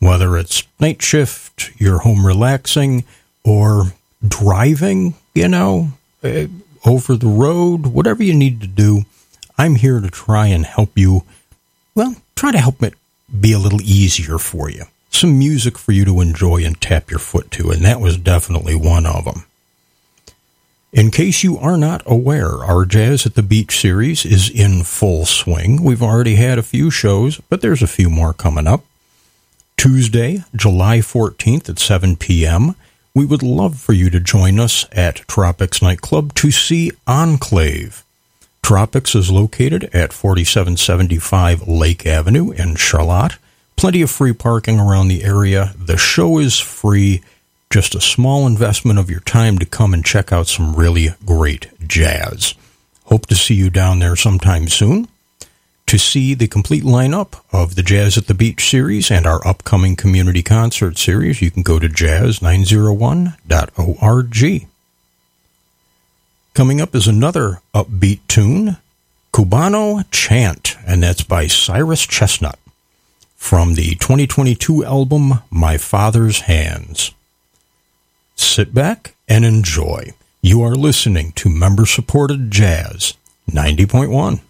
Whether it's night shift, you're home relaxing, or driving, over the road, whatever you need to do, I'm here to try and help you, try to help it be a little easier for you. Some music for you to enjoy and tap your foot to, and that was definitely one of them. In case you are not aware, our Jazz at the Beach series is in full swing. We've already had a few shows, but there's a few more coming up. Tuesday, July 14th at 7 p.m., we would love for you to join us at Tropics Nightclub to see Enclave. Tropics is located at 4775 Lake Avenue in Charlotte. Plenty of free parking around the area. The show is free. Just a small investment of your time to come and check out some really great jazz. Hope to see you down there sometime soon. To see the complete lineup of the Jazz at the Beach series and our upcoming community concert series, you can go to jazz901.org. Coming up is another upbeat tune, Cubano Chant, and that's by Cyrus Chestnut, from the 2022 album, My Father's Hands. Sit back and enjoy. You are listening to member-supported Jazz 90.1.